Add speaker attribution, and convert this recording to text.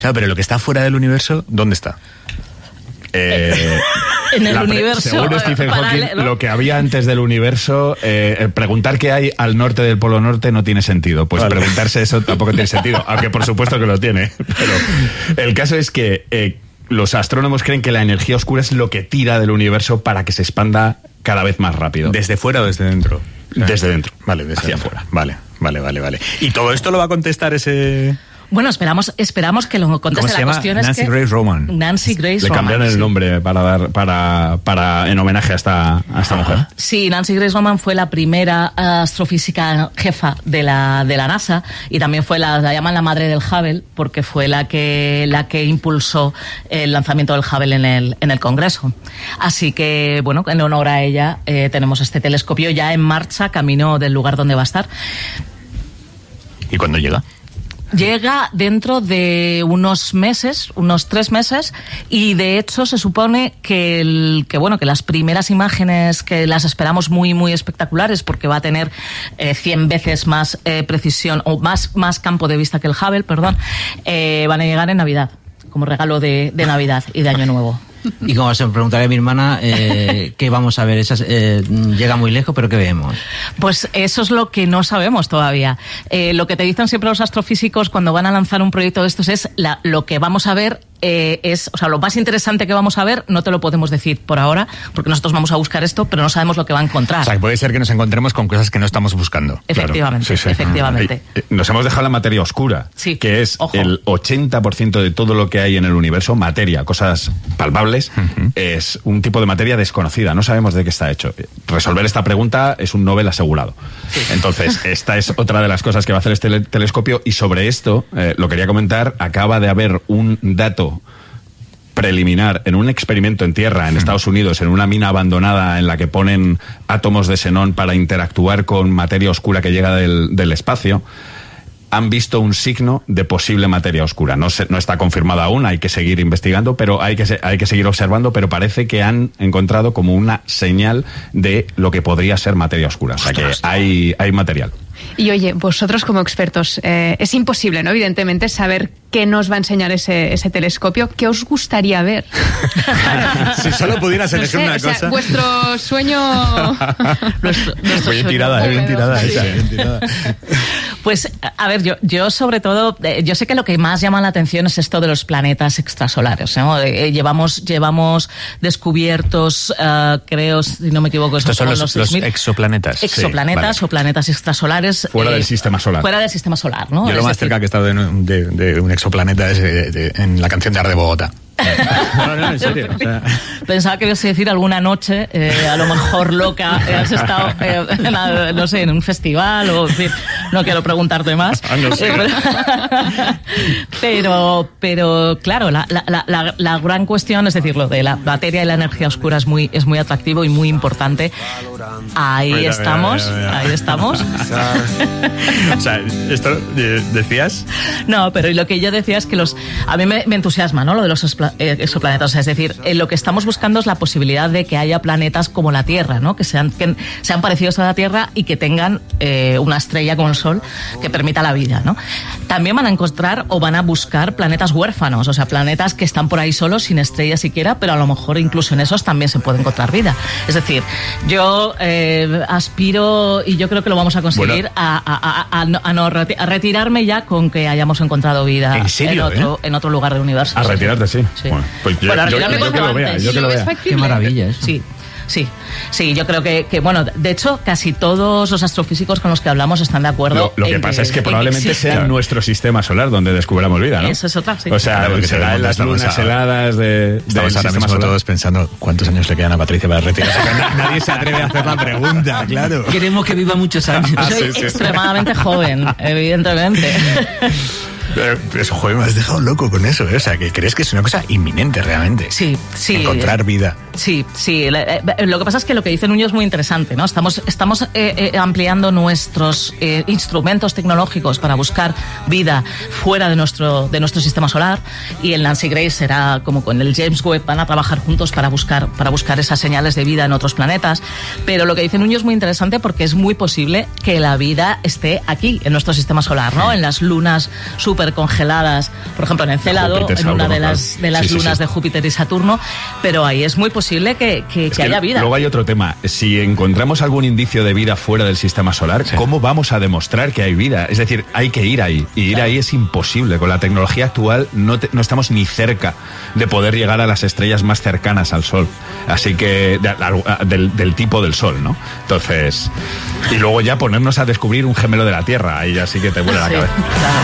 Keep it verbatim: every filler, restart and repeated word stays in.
Speaker 1: Claro, pero lo que está fuera del universo, ¿dónde está?
Speaker 2: Eh, en el
Speaker 3: pre-
Speaker 2: universo.
Speaker 3: Según Stephen
Speaker 2: paralelo,
Speaker 3: Hawking,
Speaker 2: ¿no?
Speaker 3: lo que había antes del universo, eh, preguntar qué hay al norte del Polo Norte no tiene sentido. Pues
Speaker 1: Vale.
Speaker 3: preguntarse eso tampoco tiene sentido, aunque por supuesto que lo tiene. Pero el caso es que eh, los astrónomos creen que la energía oscura es lo que tira del universo para que se expanda cada vez más rápido.
Speaker 1: ¿Desde fuera o desde dentro? O sea,
Speaker 3: Desde dentro.
Speaker 1: Vale, desde
Speaker 3: Hacia
Speaker 1: dentro.
Speaker 3: afuera.
Speaker 1: Vale, vale, vale, vale. ¿Y todo esto lo va a contestar ese...?
Speaker 2: Bueno, esperamos, esperamos que lo conteste.
Speaker 1: ¿Cómo se
Speaker 2: la
Speaker 1: llama?
Speaker 2: cuestión es
Speaker 1: Nancy
Speaker 2: que
Speaker 1: Grace Roman.
Speaker 2: Nancy Grace
Speaker 3: Le
Speaker 2: Roman.
Speaker 3: cambiaron el
Speaker 2: sí.
Speaker 3: nombre para dar para para en homenaje a esta a esta mujer.
Speaker 2: Sí, Nancy Grace Roman fue la primera astrofísica jefa de la de la NASA y también fue la, la llaman la madre del Hubble porque fue la que la que impulsó el lanzamiento del Hubble en el en el Congreso. Así que bueno, en honor a ella eh, tenemos este telescopio ya en marcha, camino del lugar donde va a estar.
Speaker 1: ¿Y cuándo llega?
Speaker 2: Llega dentro de unos meses, unos tres meses, y de hecho se supone que, el, que bueno que las primeras imágenes que las esperamos muy muy espectaculares porque va a tener eh, cien veces más eh, precisión o más más campo de vista que el Hubble, perdón, eh, van a llegar en Navidad como regalo de, de Navidad y de Año Nuevo.
Speaker 4: Y como se preguntaré a mi hermana, eh, ¿qué vamos a ver? Esas, eh, llega muy lejos, pero ¿qué vemos?
Speaker 2: Pues eso es lo que no sabemos todavía. Eh, lo que te dicen siempre los astrofísicos cuando van a lanzar un proyecto de estos es la, lo que vamos a ver eh, es, o sea, lo más interesante que vamos a ver no te lo podemos decir por ahora, porque nosotros vamos a buscar esto, pero no sabemos lo que va a encontrar.
Speaker 1: O sea, que puede ser que nos encontremos con cosas que no estamos buscando.
Speaker 2: Efectivamente,
Speaker 3: Claro, sí, sí.
Speaker 2: efectivamente.
Speaker 3: Eh, Nos hemos dejado la materia oscura,
Speaker 2: Sí,
Speaker 3: que es
Speaker 2: ojo.
Speaker 3: el ochenta por ciento de todo lo que hay en el universo, materia, cosas palpables,
Speaker 1: Ujú.
Speaker 3: es un tipo de materia desconocida, no sabemos de qué está hecho. Resolver esta pregunta es un Nobel asegurado. Entonces, esta es otra de las cosas que va a hacer este tele- telescopio y sobre esto, eh, lo quería comentar, acaba de haber un dato preliminar en un experimento en tierra en Estados Unidos, en una mina abandonada en la que ponen átomos de xenón para interactuar con materia oscura que llega del, del espacio. Han visto un signo de posible materia oscura. No, se, no está confirmado aún, hay que seguir investigando, pero hay que, se, hay que seguir observando, pero parece que han encontrado como una señal de lo que podría ser materia oscura. O sea que hay, hay material.
Speaker 5: Y oye, vosotros como expertos, eh, es imposible, ¿no? Evidentemente, saber qué nos va a enseñar ese, ese telescopio. ¿Qué os gustaría ver?
Speaker 1: Si solo pudieras
Speaker 5: No
Speaker 1: elegir
Speaker 5: sé,
Speaker 1: una
Speaker 5: o sea,
Speaker 1: cosa...
Speaker 5: vuestro sueño...
Speaker 2: Nuestro- nuestro
Speaker 1: Bien
Speaker 2: sueño
Speaker 1: tirada, eh, bien
Speaker 5: húmedo,
Speaker 1: tirada
Speaker 5: sí.
Speaker 1: esa, bien tirada.
Speaker 2: Pues, a ver, yo, yo sobre todo, eh, yo sé que lo que más llama la atención es esto de los planetas extrasolares, ¿no? Eh, llevamos, llevamos descubiertos, uh, creo, si no me equivoco,
Speaker 1: Estos son
Speaker 2: como
Speaker 1: los, los
Speaker 2: seis mil
Speaker 1: exoplanetas.
Speaker 2: exoplanetas
Speaker 3: Sí,
Speaker 2: o planetas extrasolares.
Speaker 3: Fuera
Speaker 2: eh,
Speaker 3: del sistema solar.
Speaker 2: Fuera del sistema solar, ¿no?
Speaker 1: Yo lo
Speaker 2: Es
Speaker 1: más
Speaker 2: decir,
Speaker 1: cerca que he estado de, un- de- de un exoplaneta es eh, de- en la canción de Arde Bogotá. No, no, en serio. O sea,
Speaker 2: Pensaba que ibas a decir alguna noche, eh, a lo mejor loca, eh, has estado, eh, en la- no sé, en un festival o, en fin, no quiero preguntarte más.
Speaker 1: Ah, no sé.
Speaker 2: Eh, pero, pero, claro, la, la, la- la, la gran cuestión, es decir, lo de la materia y la energía oscura es muy, es muy atractivo y muy importante. Ahí
Speaker 1: Mira,
Speaker 2: estamos,
Speaker 1: mira, mira, mira.
Speaker 2: ahí estamos.
Speaker 1: o sea, esto eh, decías...
Speaker 2: No, pero lo que yo decía es que los a mí me, me entusiasma, ¿no? Lo de los expla- eh, exoplanetas, es decir, eh, lo que estamos buscando es la posibilidad de que haya planetas como la Tierra, ¿no? Que sean que sean parecidos a la Tierra y que tengan eh, una estrella como el Sol que permita la vida, ¿no? También van a encontrar o van a buscar planetas huérfanos, o sea, planetas que están por ahí solos sin estrella siquiera, pero a lo mejor incluso en esos también se puede encontrar vida. Es decir, yo eh, aspiro y yo creo que lo vamos a conseguir
Speaker 1: Bueno.
Speaker 2: a, a, a, a no, a no reti- a retirarme ya con que hayamos encontrado vida
Speaker 1: ¿En serio,
Speaker 2: otro,
Speaker 1: eh?
Speaker 2: en otro lugar del universo.
Speaker 3: A retirarte, sí.
Speaker 2: Sí.
Speaker 3: Bueno, pues yo,
Speaker 2: Bueno, a
Speaker 3: yo-
Speaker 2: retirarme
Speaker 3: yo que
Speaker 2: cuanto
Speaker 3: lo vea,
Speaker 2: antes.
Speaker 3: yo que
Speaker 5: ¿Y
Speaker 3: lo
Speaker 5: lo ves
Speaker 3: vea.
Speaker 5: factible?
Speaker 4: Qué maravilla eso.
Speaker 2: Sí. Sí, sí, yo creo que, que, bueno, de hecho, casi todos los astrofísicos con los que hablamos están de acuerdo.
Speaker 3: Lo, lo que
Speaker 2: en
Speaker 3: pasa es que
Speaker 2: en
Speaker 3: probablemente
Speaker 2: existe.
Speaker 3: sea en nuestro sistema solar donde descubramos vida, ¿no?
Speaker 2: Eso es otra, sí.
Speaker 3: O sea,
Speaker 1: Claro, porque
Speaker 3: será en las
Speaker 1: estamos
Speaker 3: lunas
Speaker 1: a-
Speaker 3: heladas de,
Speaker 1: Estamos
Speaker 3: del
Speaker 1: ahora
Speaker 3: sistema
Speaker 1: mismo
Speaker 3: solar.
Speaker 1: todos pensando cuántos años le quedan a Patricia para retirarse. Na- Nadie se atreve a hacer la pregunta, claro.
Speaker 4: Queremos que viva muchos años.
Speaker 1: Ah,
Speaker 2: Soy
Speaker 1: sí, sí.
Speaker 2: extremadamente joven, evidentemente.
Speaker 1: Pero, pero, joder, me has dejado loco con eso, ¿eh? O sea, que crees que es una cosa inminente realmente.
Speaker 2: Sí, sí.
Speaker 1: Encontrar vida.
Speaker 2: Sí, sí. Le- eh, Lo que pasa es que lo que dice Nuño es muy interesante, ¿no? Estamos, estamos eh, eh, ampliando nuestros eh, instrumentos tecnológicos para buscar vida fuera de nuestro, de nuestro sistema solar, y el Nancy Grace será como con el James Webb, van a trabajar juntos para buscar, para buscar esas señales de vida en otros planetas. Pero lo que dice Nuño es muy interesante porque es muy posible que la vida esté aquí, en nuestro sistema solar, ¿no? En las lunas super súper congeladas, por ejemplo en Encélado,
Speaker 3: Júpiter,
Speaker 2: en una
Speaker 3: Saturno,
Speaker 2: de las, de las
Speaker 3: sí, sí,
Speaker 2: lunas
Speaker 3: sí.
Speaker 2: de Júpiter y Saturno, pero ahí es muy posible que, que,
Speaker 3: Es
Speaker 2: que
Speaker 3: que
Speaker 2: haya vida.
Speaker 3: Luego hay otro tema. Si encontramos algún indicio de vida fuera del sistema solar,
Speaker 1: Sí.
Speaker 3: ¿cómo vamos a demostrar que hay vida? Es decir, hay que ir ahí. Y ir ahí es imposible. Con la tecnología actual no, te- no estamos ni cerca de poder llegar a las estrellas más cercanas al Sol. Así que, de- a- del, del tipo del Sol, ¿no? Entonces, y luego ya ponernos a descubrir un gemelo de la Tierra. Ahí ya sí que te vuela la
Speaker 2: Sí,
Speaker 3: cabeza.
Speaker 2: claro.